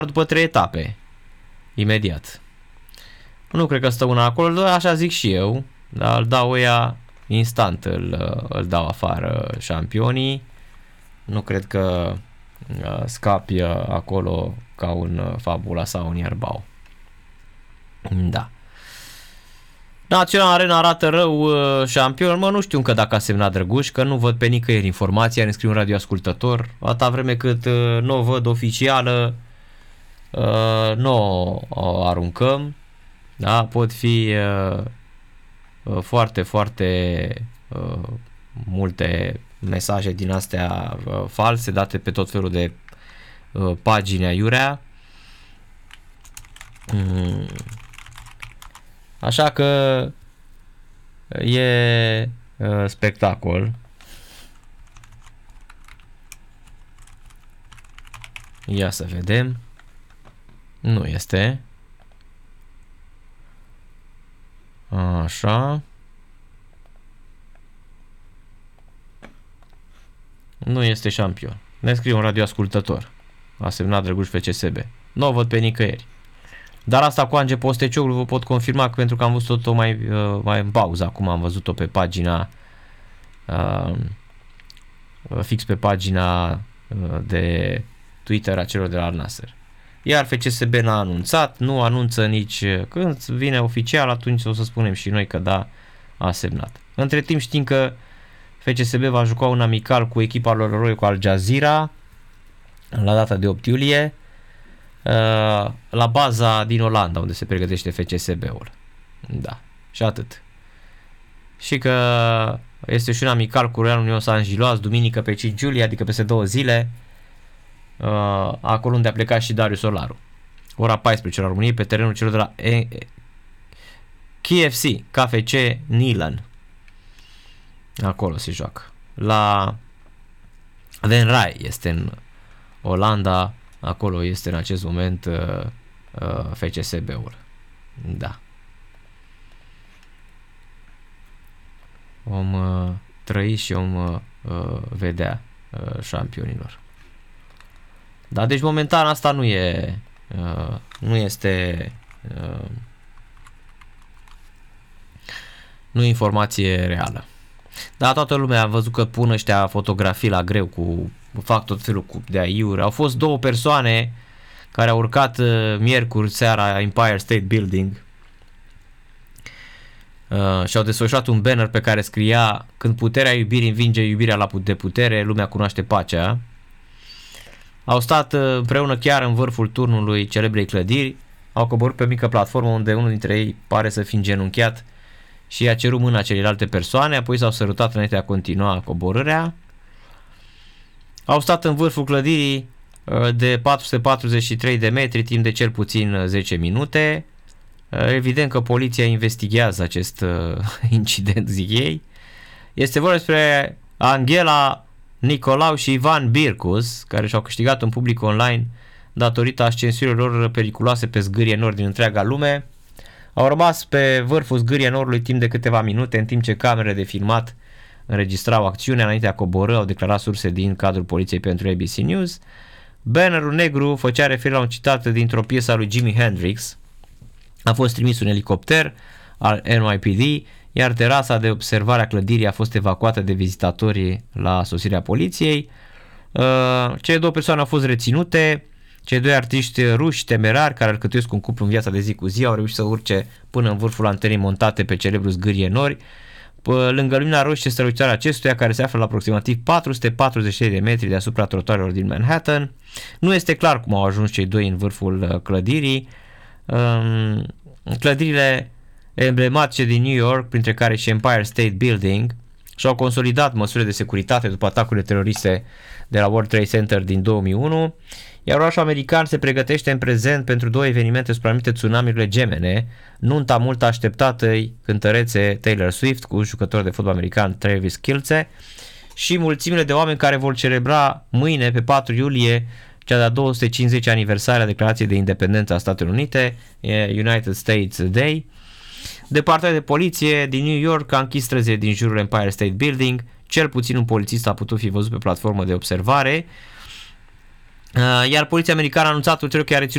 după 3 etape. Imediat. Nu cred că stă una acolo, așa zic și eu, dar îl dau ăia instant, îl dau afară șampionii. Nu cred că scapi acolo ca un Fabula sau un Ierbau. Da. Național Arena arată rău șampion. Nu știu încă dacă a semnat Drăguș, că nu văd pe nicăieri informația, ne scrie un radioascultător. Atâta vreme cât nu o văd oficială, nu o aruncăm. Da, pot fi foarte, foarte multe mesaje din astea false date pe tot felul de pagini aiurea. Așa că e spectacol. Ia să vedem. Nu este. Așa. Nu este șampion. Ne scrie un radioascultător. A semnat Drăguș FCSB. Nu o văd pe nicăieri. Dar asta cu Ange Postecioglu vă pot confirma, că pentru că am văzut-o mai în pauză. Acum am văzut-o pe pagina fix pe pagina de Twitter a celor de la Al Nassr. Iar FCSB n-a anunțat, nu anunță nici când vine oficial, atunci o să spunem și noi că da, a semnat. Între timp știm că FCSB va juca un amical cu echipa lor eroi cu Al Jazeera la data de 8 iulie la baza din Olanda, unde se pregătește FCSB-ul. Da, și atât. Și că este și un amical cu Real Union Saint-Gilloise duminică pe 5 iulie, adică peste 2 zile, acolo unde a plecat și Darius Solaru. Ora 14 la România, pe terenul celor de la KFC Nilan. Acolo se joacă. La Van Rai este în Olanda, acolo este în acest moment FCSB-ul. Da. Vom trăi și vom vedea șampionilor. Da, deci momentan asta nu e nu este nu e informație reală. Da, toată lumea a văzut că pun ăștia fotografii la greu, fac tot felul de aiuri. Au fost 2 persoane care au urcat miercuri seara Empire State Building și au desfășurat un banner pe care scria: când puterea iubirii învinge iubirea de putere, lumea cunoaște pacea. Au stat împreună chiar în vârful turnului celebrei clădiri, au coborât pe o mică platformă unde unul dintre ei pare să fi îngenunchiat și i-a cerut mâna celelalte persoane, apoi s-au sărutat înainte de a continua coborârea. Au stat în vârful clădirii de 443 de metri timp de cel puțin 10 minute. Evident că poliția investigează acest incident, zic ei. Este vorba despre Angela Nicolau și Ivan Bircus, care și-au câștigat un public online datorită ascensiunilor lor periculoase pe zgârie nord din întreaga lume. Au rămas pe vârful zgârie norului timp de câteva minute, în timp ce camerele de filmat înregistrau acțiunea înainte de a coborî, au declarat surse din cadrul poliției pentru ABC News. Bannerul negru făcea referire la un citat dintr-o piesă a lui Jimi Hendrix. A fost trimis un elicopter al NYPD, iar terasa de observare a clădirii a fost evacuată de vizitatorii la sosirea poliției. Cele 2 persoane au fost reținute. Cei 2 artiști ruși temerari care alcătuiesc un cuplu în viața de zi cu zi au reușit să urce până în vârful antenei montate pe celebru zgârie nori, lângă lumina roșie strălucitoare acestuia, care se află la aproximativ 443 de metri deasupra trotuarelor din Manhattan. Nu este clar cum au ajuns cei 2 în vârful clădirii. Clădirile emblematice din New York, printre care și Empire State Building, și-au consolidat măsurile de securitate după atacurile teroriste de la World Trade Center din 2001, iar orașul american se pregătește în prezent pentru 2 evenimente supranumite tsunamiurile gemene: nunta mult așteptatei cântărețe Taylor Swift cu jucătorul de fotbal american Travis Kelce și mulțimile de oameni care vor celebra mâine, pe 4 iulie, cea de-a 250 aniversare a Declarației de Independență a Statelor Unite, United States Day. Departamentul de poliție din New York a închis străzile din jurul Empire State Building. Cel puțin un polițist a putut fi văzut pe platformă de observare. Iar poliția americană a anunțat ulterior că a reținut